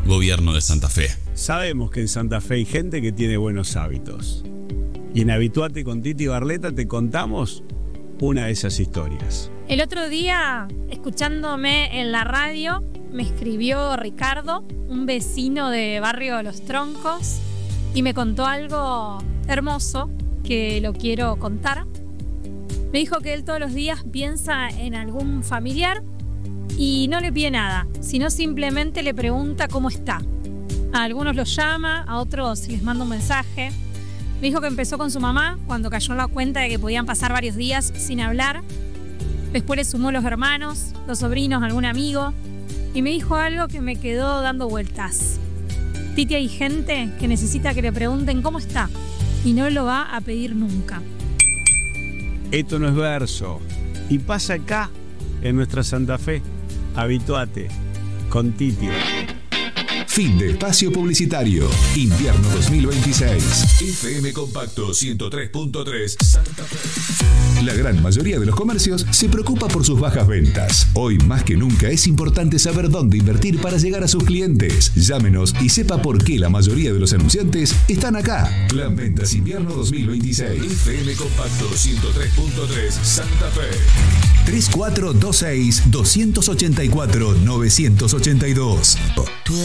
gobierno de Santa Fe. Sabemos que en Santa Fe hay gente que tiene buenos hábitos. Y en Habituate con Titi Barleta te contamos una de esas historias. El otro día, escuchándome en la radio, me escribió Ricardo, un vecino de Barrio Los Troncos, y me contó algo hermoso que lo quiero contar. Me dijo que él todos los días piensa en algún familiar y no le pide nada, sino simplemente le pregunta cómo está. A algunos los llama, a otros les manda un mensaje. Me dijo que empezó con su mamá cuando cayó en la cuenta de que podían pasar varios días sin hablar. Después le sumó los hermanos, los sobrinos, algún amigo. Y me dijo algo que me quedó dando vueltas. Titi, hay gente que necesita que le pregunten cómo está y no lo va a pedir nunca. Esto no es verso. Y pasa acá, en nuestra Santa Fe. Habituate con Titi. Fin de espacio publicitario. Invierno 2026. FM Compacto 103.3 Santa Fe. La gran mayoría de los comercios se preocupa por sus bajas ventas. Hoy más que nunca es importante saber dónde invertir para llegar a sus clientes. Llámenos y sepa por qué la mayoría de los anunciantes están acá. Plan Ventas Invierno 2026. FM Compacto 103.3 Santa Fe. 3426 284 982.